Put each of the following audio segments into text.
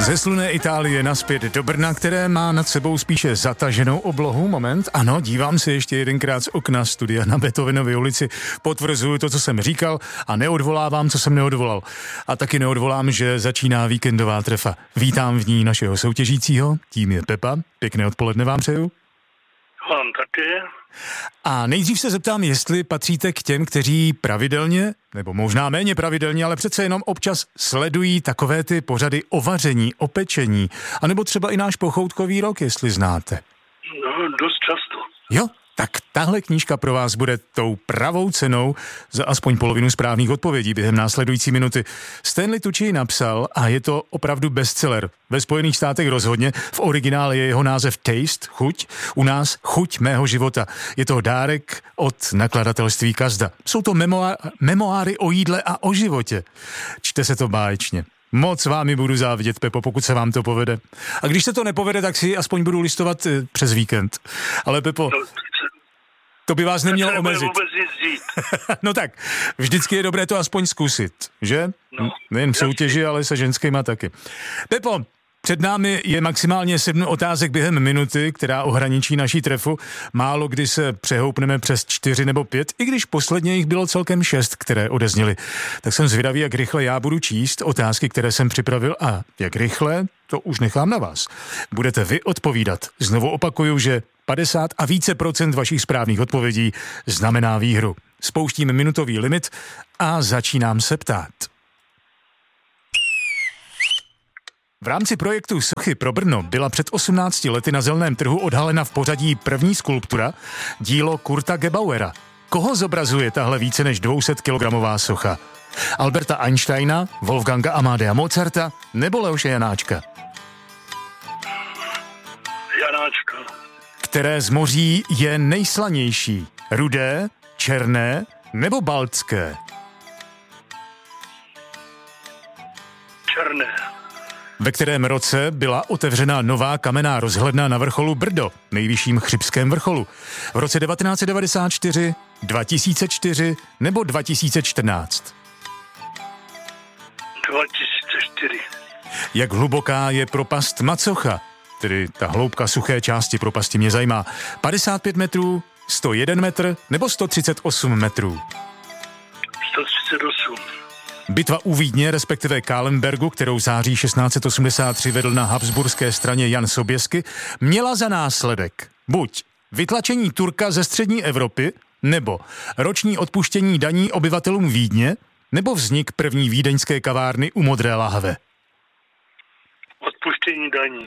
Ze slunné Itálie nazpět do Brna, které má nad sebou spíše zataženou oblohu. Moment, ano, dívám se ještě jedenkrát z okna studia na Beethovenově ulici. Potvrzuju to, co jsem říkal a neodvolávám, co jsem neodvolal. A taky neodvolám, že začíná víkendová trefa. Vítám v ní našeho soutěžícího, tím je Pepa. Pěkné odpoledne vám přeju. Vám taky. A nejdřív se zeptám, jestli patříte k těm, kteří pravidelně, nebo možná méně pravidelně, ale přece jenom občas sledují takové ty pořady o vaření, o pečení, anebo třeba i náš pochoutkový rok, jestli znáte. No, dost často. Jo, tak tahle knížka pro vás bude tou pravou cenou za aspoň polovinu správných odpovědí během následující minuty. Stanley Tucci napsal, a je to opravdu bestseller. Ve Spojených státech rozhodně, v originále je jeho název Taste, chuť, u nás Chuť mého života. Je to dárek od nakladatelství Kazda. Jsou to memoáry o jídle a o životě. Čte se to báječně. Moc vámi budu závidět, Pepo, pokud se vám to povede. A když se to nepovede, tak si aspoň budu listovat přes víkend. Ale Pepo, to by vás nemělo omezit. No tak, vždycky je dobré to aspoň zkusit, že? No, nejen v soutěži, ale se ženskýma taky. Pepo, před námi je maximálně 7 otázek během minuty, která ohraničí naší trefu. Málo kdy se přehoupneme přes 4 nebo 5, i když posledně jich bylo celkem 6, které odezněly. Tak jsem zvědavý, jak rychle já budu číst otázky, které jsem připravil, a jak rychle, to už nechám na vás. Budete vy odpovídat. Znovu opakuju, že 50 a více procent vašich správných odpovědí znamená výhru. Spouštím minutový limit a začínám se ptát. V rámci projektu Sochy pro Brno byla před 18 lety na Zeleném trhu odhalena v pořadí první skulptura, dílo Kurta Gebauera. Koho zobrazuje tahle více než 200-kilogramová socha? Alberta Einsteina, Wolfganga Amadea Mozarta nebo Leoše Janáčka? Janáčka. Které z moří je nejslanější? Rudé, černé nebo baltské? Černé. Ve kterém roce byla otevřena nová kamenná rozhledna na vrcholu Brdo, nejvyšším chřibském vrcholu? V roce 1994, 2004 nebo 2014? 2004. Jak hluboká je propast Macocha? Tedy ta hloubka suché části propasti mě zajímá. 55 metrů, 101 metr nebo 138 metrů? 138. Bitva u Vídně, respektive Kahlenbergu, kterou v září 1683 vedl na habsburské straně Jan Soběsky, měla za následek buď vytlačení Turka ze střední Evropy, nebo roční odpuštění daní obyvatelům Vídně, nebo vznik první vídeňské kavárny u Modré lahve. Odpuštění daní.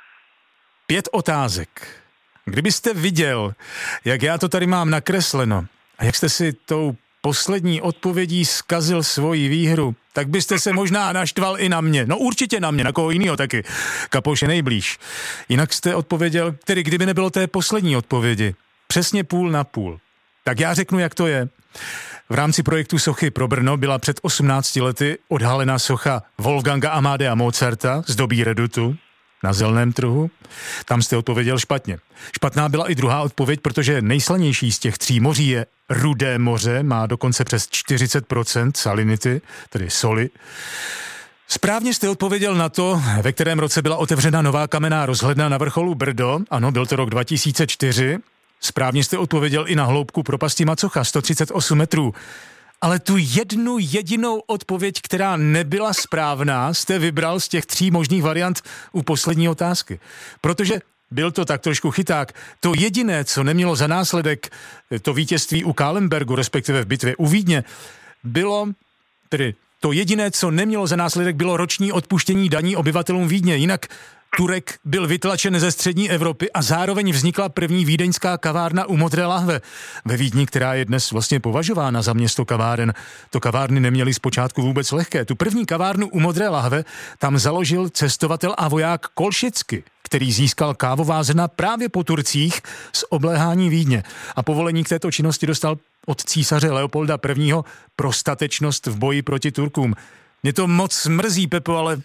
5 otázek. Kdybyste viděl, jak já to tady mám nakresleno a jak jste si tou poslední odpovědí zkazil svoji výhru, tak byste se možná naštval i na mě. No určitě na mě, na koho jinýho taky. Kapoš je nejblíž. Jinak jste odpověděl, tedy kdyby nebylo té poslední odpovědi, přesně půl na půl. Tak já řeknu, jak to je. V rámci projektu Sochy pro Brno byla před 18 lety odhalena socha Wolfganga Amadea Mozarta z doby redutu na Zeleném trhu. Tam jste odpověděl špatně. Špatná byla i druhá odpověď, protože nejslanější z těch 3 moří je Rudé moře, má dokonce přes 40% salinity, tedy soli. Správně jste odpověděl na to, ve kterém roce byla otevřena nová kamenná rozhledna na vrcholu Brdo. Ano, byl to rok 2004. Správně jste odpověděl i na hloubku propasti Macocha, 138 metrů. Ale tu jednu jedinou odpověď, která nebyla správná, jste vybral z těch 3 možných variant u poslední otázky. Protože byl to tak trošku chyták. To jediné, co nemělo za následek to vítězství u Kahlenbergu, respektive v bitvě u Vídně, bylo, tedy to jediné, co nemělo za následek, bylo roční odpuštění daní obyvatelům Vídně. Jinak Turek byl vytlačen ze střední Evropy a zároveň vznikla první vídeňská kavárna u Modré lahve ve Vídni, která je dnes vlastně považována za město kaváren. To kavárny neměly zpočátku vůbec lehké. Tu první kavárnu u Modré lahve tam založil cestovatel a voják Kolšicky, který získal kávová zrna právě po Turcích z obléhání Vídně. A povolení k této činnosti dostal od císaře Leopolda I. pro statečnost v boji proti Turkům. Mě to moc mrzí, Pepo, ale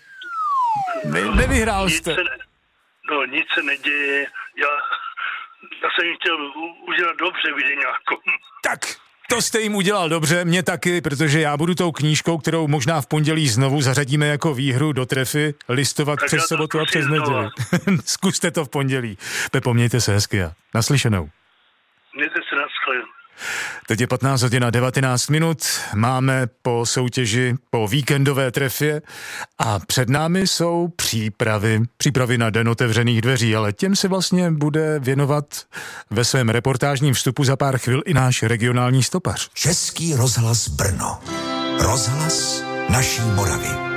nevyhrál jste. Nic se neděje. Já jsem chtěl udělat dobře Vídeňákům. Tak, To jste jim udělal dobře, mě taky, protože já budu tou knížkou, kterou možná v pondělí znovu zařadíme jako výhru do trefy, listovat Tak přes sobotu a přes neděli. Zkuste to v pondělí. Pepo, mějte se hezky a naslyšenou. Mějte se na shledanou. Teď je 15:19, máme po soutěži, po víkendové trefě a před námi jsou přípravy na Den otevřených dveří, ale těm se vlastně bude věnovat ve svém reportážním vstupu za pár chvil i náš regionální stopař. Český rozhlas Brno. Rozhlas naší Moravy.